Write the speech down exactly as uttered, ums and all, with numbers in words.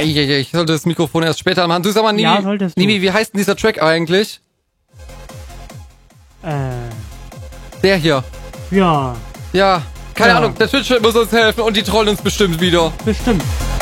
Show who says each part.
Speaker 1: Ey, ey, ey, ich sollte das Mikrofon erst später machen. Du sag mal, Nimi,
Speaker 2: Ja, solltest du.
Speaker 1: Nimi, wie heißt denn dieser Track eigentlich?
Speaker 2: Äh,
Speaker 1: Der hier.
Speaker 2: ja,
Speaker 1: Ja, keine
Speaker 2: Ja.
Speaker 1: Ahnung, der Twitch muss uns helfen und die trollen uns bestimmt wieder.
Speaker 2: bestimmt.